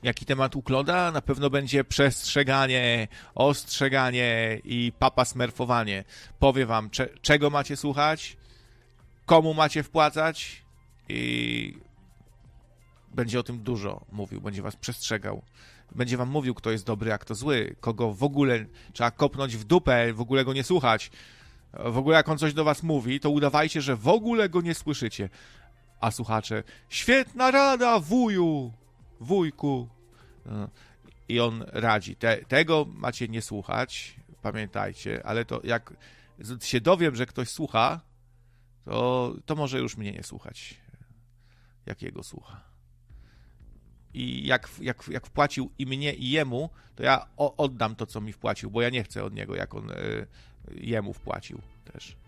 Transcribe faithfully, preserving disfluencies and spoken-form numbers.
Jaki temat u Kloda? Na pewno będzie przestrzeganie, ostrzeganie i papa smerfowanie. Powie wam, cze- czego macie słuchać, komu macie wpłacać i będzie o tym dużo mówił, będzie was przestrzegał. Będzie wam mówił, kto jest dobry, a kto zły, kogo w ogóle trzeba kopnąć w dupę, w ogóle go nie słuchać. W ogóle jak on coś do was mówi, to udawajcie, że w ogóle go nie słyszycie. A słuchacze, świetna rada, wuju, wujku. I on radzi. Te, tego macie nie słuchać, pamiętajcie, ale to jak się dowiem, że ktoś słucha, to, to może już mnie nie słuchać, jak jego słucha. I jak, jak, jak wpłacił i mnie, i jemu, to ja o, oddam to, co mi wpłacił, bo ja nie chcę od niego, jak on y, jemu wpłacił też.